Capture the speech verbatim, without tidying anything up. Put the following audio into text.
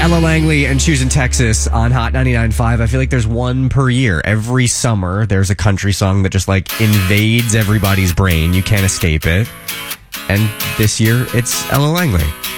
Ella Langley and Choosing Texas on Hot ninety-nine point five. I feel like there's one per year. Every summer, there's a country song that just like invades everybody's brain. You can't escape it. And this year, it's Ella Langley.